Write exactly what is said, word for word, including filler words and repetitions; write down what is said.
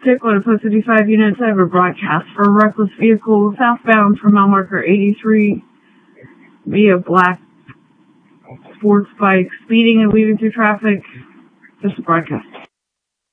Tickler, post fifty-five units over broadcast for a reckless vehicle southbound from mile marker eighty-three via black sports bike speeding and weaving through traffic. Just a broadcast.